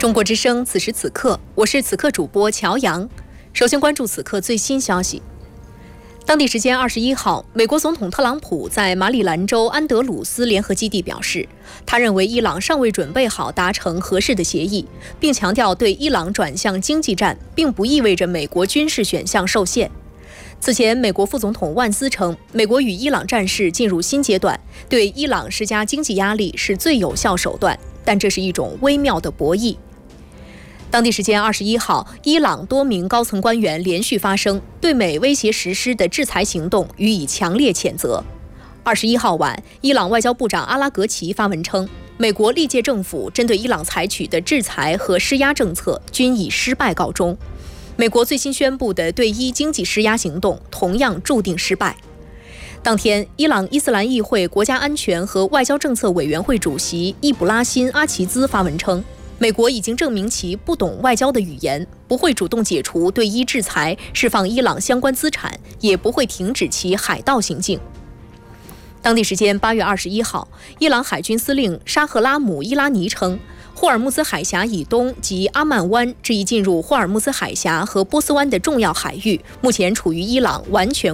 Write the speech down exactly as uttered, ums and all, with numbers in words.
中国之声，此时此刻，我是此刻主播乔阳。首先关注此刻最新消息。当地时间二十一号，美国总统特朗普在马里兰州安德鲁斯联合基地表示，他认为伊朗尚未准备好达成合适的协议，并强调对伊朗转向经济战，并不意味着美国军事选项受限。此前，美国副总统万斯称，美国与伊朗战事进入新阶段，对伊朗施加经济压力是最有效手段，但这是一种微妙的博弈。当地时间二十一号，伊朗多名高层官员连续发声，对美威胁实施的制裁行动予以强烈谴责。二十一号晚，伊朗外交部长阿拉格齐发文称，美国历届政府针对伊朗采取的制裁和施压政策均以失败告终。美国最新宣布的对伊经济施压行动同样注定失败。当天，伊朗伊斯兰议会国家安全和外交政策委员会主席易卜拉欣·阿齐兹发文称，美国已经证明其不懂外交的语言，不会主动解除对伊制裁，释放伊朗相关资产，也不会停止其海盗行径。当地时间八月二十一号，伊朗海军司令沙赫拉姆伊拉尼称，霍尔木兹海峡以东及阿曼湾这一进入霍尔木兹海峡和波斯湾的重要海域，目前处于伊朗完全